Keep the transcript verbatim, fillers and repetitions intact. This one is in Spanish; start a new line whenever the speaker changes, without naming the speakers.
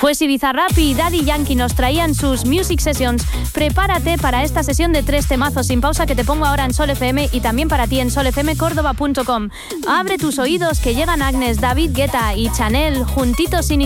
Pues Bizarrap y Daddy Yankee nos traían sus Music Sessions. Prepárate para esta sesión de tres temazos sin pausa que te pongo ahora en Sol F M y también para ti en sol f m córdoba punto com. Abre tus oídos que llegan Agnes, David Guetta y Chanel juntitos sin